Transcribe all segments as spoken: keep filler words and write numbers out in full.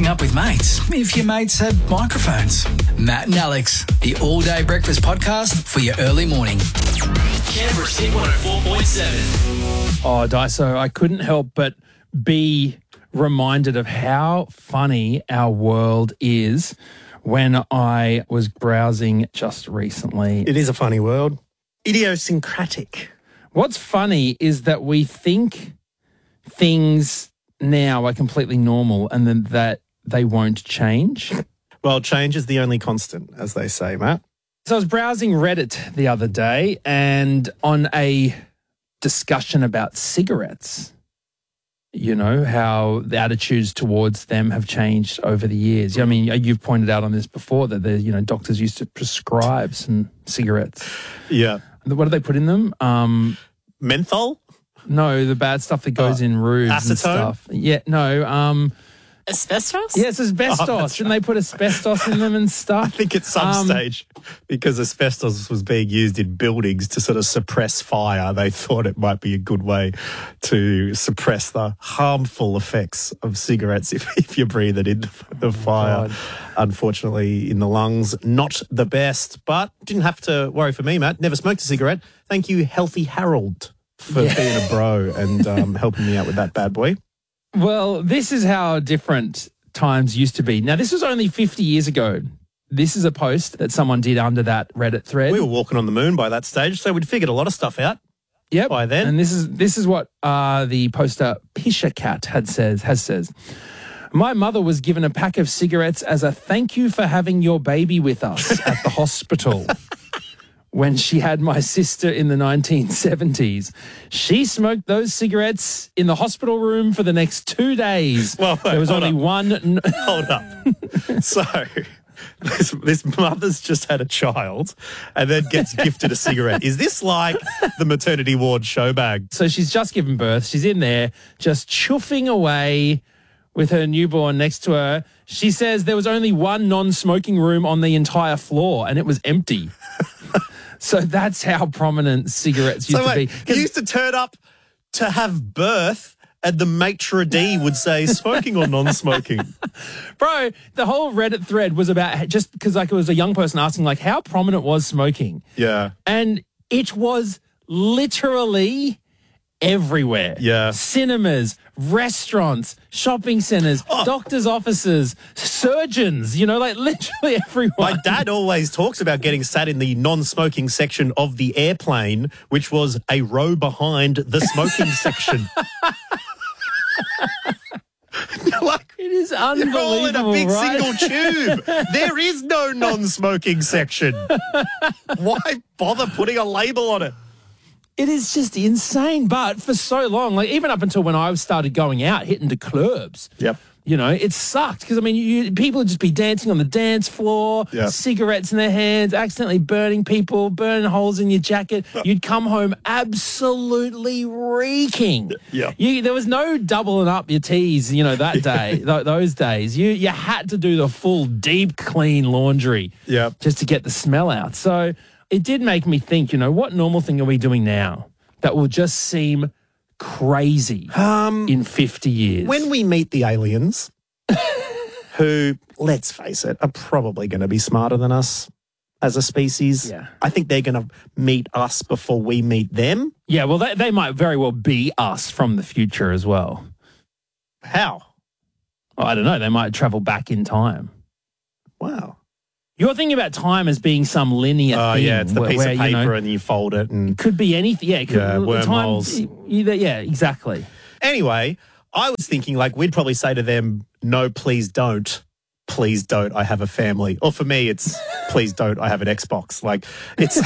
catching up with mates if your mates had microphones. Matt and Alex, the all-day breakfast podcast for your early morning. Canberra's Hit one oh four point seven. Oh, Daiso, I couldn't help but be reminded of how funny our world is when I was browsing just recently. It is a funny world. Idiosyncratic. What's funny is that we think things now are completely normal and then that they won't change. Well, change is the only constant, as they say, Matt. So I was browsing Reddit the other day and on a discussion about cigarettes, you know, how the attitudes towards them have changed over the years. I mean, you've pointed out on this before that the, you know, doctors used to prescribe some cigarettes. Yeah. What do they put in them? Um, Menthol? no, the bad stuff that goes Oh, in roofs and acetone? stuff. Yeah, no. Um, Asbestos? yeah, it's asbestos. Oh, that's Shouldn't they put asbestos in them and stuff? I think at some Um, stage, because asbestos was being used in buildings to sort of suppress fire, they thought it might be a good way to suppress the harmful effects of cigarettes if, if you breathe it into the fire. God. Unfortunately, in the lungs, not the best, but didn't have to worry for me, Matt. Never smoked a cigarette. Thank you, Healthy Harold, for Yeah. being a bro and um, helping me out with that bad boy. Well, this is how different times used to be. Now, this was only fifty years ago. This is a post that someone did under that Reddit thread. We were walking on the moon by that stage, so we'd figured a lot of stuff out. Yep. by then. And this is this is what uh, the poster Pisha Cat had says has says. My mother was given a pack of cigarettes as a thank you for having your baby with us at the hospital. When she had my sister in the nineteen seventies. She smoked those cigarettes in the hospital room for the next two days. Well, wait, there was hold only up. one. N- Hold up. So this, this mother's just had a child and then gets gifted a cigarette. Is this like the maternity ward show bag? So she's just given birth. She's in there just chuffing away with her newborn next to her. She says there was only one non-smoking room on the entire floor and it was empty. So that's how prominent cigarettes used So wait, to be. you used to turn up to have birth and the maitre d' would say smoking or non-smoking. Bro, the whole Reddit thread was about just because like it was a young person asking like how prominent was smoking. Yeah. And it was literally everywhere. Yeah. Cinemas, restaurants, shopping centres, Oh. doctors' offices, surgeons, you know, like literally everyone. My dad always talks about getting sat in the non-smoking section of the airplane, which was a row behind the smoking section. Like, It is you're all in unbelievable, a big right? single tube. There is no non-smoking section. Why bother putting a label on it? It is just insane. But for so long, like even up until when I started going out, hitting the clubs, Yep. you know, it sucked because, I mean, you, people would just be dancing on the dance floor, Yeah. cigarettes in their hands, accidentally burning people, burning holes in your jacket. You'd come home absolutely reeking. Yeah. You, there was no doubling up your teas, you know, that day, th- those days. You, you had to do the full deep clean laundry Yep. just to get the smell out. So it did make me think, you know, what normal thing are we doing now that will just seem crazy Um, in fifty years? when we meet the aliens, who, let's face it, are probably going to be smarter than us as a species. Yeah. I think they're going to meet us before we meet them. Yeah, well, they, they might very well be us from the future as well. How? Oh, I don't know. They might travel back in time. Wow. You're thinking about time as being some linear Oh, thing. yeah, it's the where- piece where, of you paper know, and you fold it. And could be anything. Yeah, it could, Yeah, the wormholes. Time, either, yeah, exactly. Anyway, I was thinking like we'd probably say to them, no, please don't. Please don't. I have a family. Or for me, it's please don't. I have an Xbox. Like it's,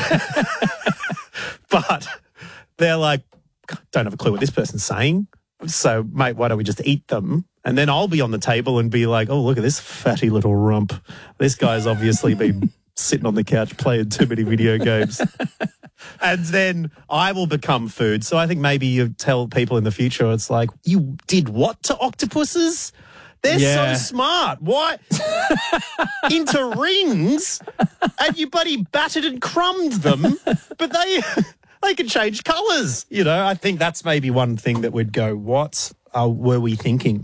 but they're like, don't have a clue what this person's saying. So, mate, why don't we just eat them? And then I'll be on the table and be like, oh, look at this fatty little rump. This guy's obviously been sitting on the couch playing too many video games. And then I will become food. So I think maybe you tell people in the future, it's like, you did what to octopuses? They're Yeah. so smart. Why? Into rings, and you buddy battered and crumbed them, but they they can change colours. You know, I think that's maybe one thing that would go, what uh, were we thinking?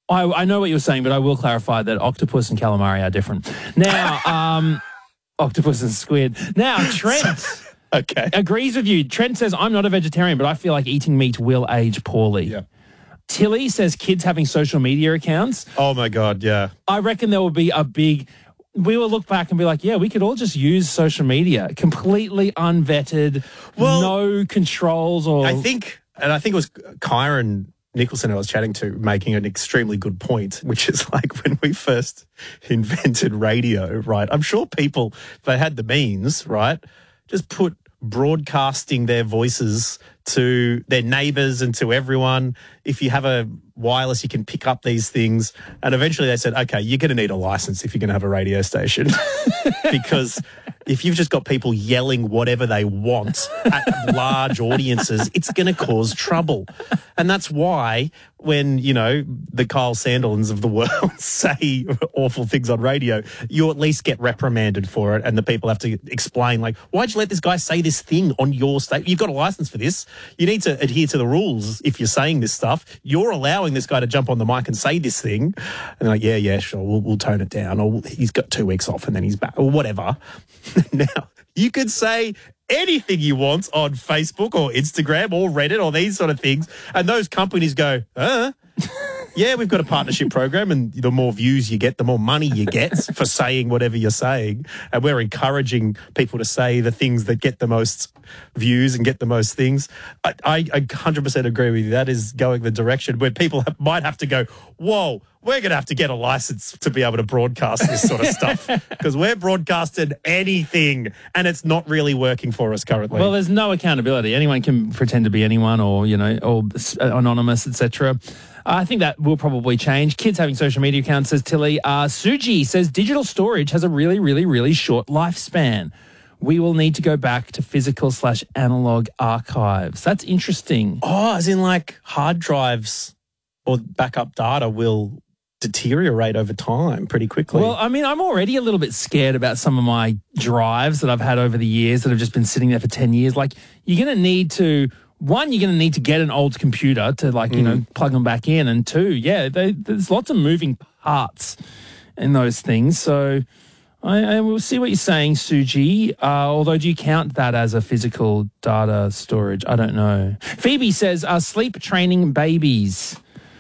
I, I know what you're saying, but I will clarify that octopus and calamari are different. Now, um, octopus and squid. Now, Trent Okay. agrees with you. Trent says, I'm not a vegetarian, but I feel like eating meat will age poorly. Yeah. Tilly says kids having social media accounts. Oh, my God, yeah. I reckon there will be a big... We will look back and be like, yeah, we could all just use social media, completely unvetted, Well, no controls or... I think, and I think it was Kyron Nicholson I was chatting to making an extremely good point, which is like when we first invented radio, right? I'm sure people, if they had the means, right, just put broadcasting their voices to their neighbours and to everyone. If you have a wireless, you can pick up these things. And eventually they said, okay, you're going to need a license if you're going to have a radio station. Because if you've just got people yelling whatever they want at large audiences, it's going to cause trouble. And that's why when, you know, the Kyle Sandilands of the world say awful things on radio, you at least get reprimanded for it. And the people have to explain, like, why'd you let this guy say this thing on your state? You've got a license for this. You need to adhere to the rules if you're saying this stuff. You're allowing this guy to jump on the mic and say this thing. And they're like, yeah, yeah, sure, we'll, we'll tone it down. Or he's got two weeks off and then he's back or whatever. Now, you could say anything you want on Facebook or Instagram or Reddit or these sort of things. And those companies go, uh, yeah, we've got a partnership program, and the more views you get, the more money you get for saying whatever you're saying. And we're encouraging people to say the things that get the most views and get the most things. I, I, I one hundred percent agree with you. That is going the direction where people have, might have to go, whoa, we're going to have to get a license to be able to broadcast this sort of stuff because we're broadcasting anything and it's not really working for us currently. Well, there's no accountability. Anyone can pretend to be anyone or, you know, or anonymous, et cetera. I think that will probably change. Kids having social media accounts, says Tilly. Uh, Suji says digital storage has a really, really, really short lifespan. We will need to go back to physical slash analog archives. That's interesting. Oh, as in like hard drives or backup data will deteriorate over time pretty quickly. Well, I mean, I'm already a little bit scared about some of my drives that I've had over the years that have just been sitting there for ten years. Like, you're going to need to... One, you're going to need to get an old computer to, like, you mm. know, plug them back in. And two, yeah, they, there's lots of moving parts in those things. So I, I will see what you're saying, Suji. Uh, although, do you count that as a physical data storage? I don't know. Phoebe says, uh, sleep training babies.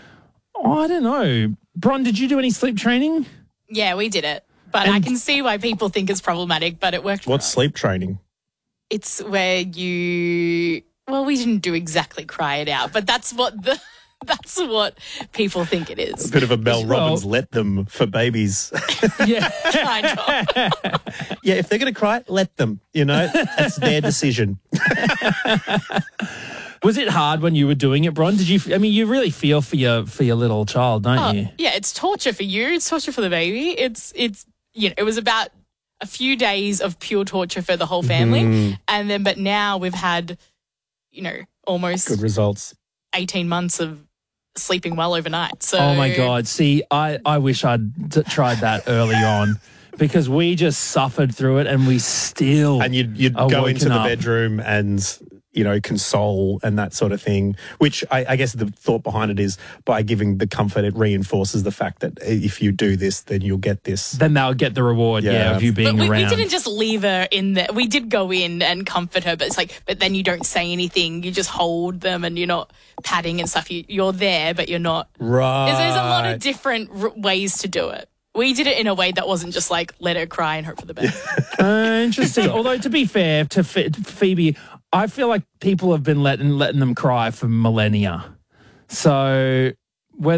Oh, I don't know. Bron, did you do any sleep training? Yeah, we did it. But and I can see why people think it's problematic, but it worked. What's sleep training? It's where you... Well, we didn't do exactly cry it out, but that's what the that's what people think it is. A bit of a Mel Well- Robbins let them for babies. Yeah. Kind of. Yeah, if they're going to cry, let them. You know, that's their decision. Was it hard when you were doing it, Bron? Did you? I mean, you really feel for your for your little child, don't Oh, you? yeah, it's torture for you. It's torture for the baby. It's it's you know, it was about a few days of pure torture for the whole family, Mm. and then but now we've had, you know, almost Good results. eighteen months of sleeping well overnight. So Oh my God! See, I I wish I'd d- tried that early on because we just suffered through it, and we still And you'd, you'd are go woken into the up. bedroom and, you know, console and that sort of thing, which I, I guess the thought behind it is by giving the comfort, it reinforces the fact that if you do this, then you'll get this. Then they'll get the reward, yeah, Yeah. of you being But we, we around. didn't just leave her in there. We did go in and comfort her, but it's like, but then you don't say anything. You just hold them and you're not patting and stuff. You, you're there, but you're not. Right. There's, there's a lot of different r- ways to do it. We did it in a way that wasn't just like, let her cry and hope for the best. Uh, interesting. Although, to be fair to Ph- Phoebe, I feel like people have been letting letting them cry for millennia. So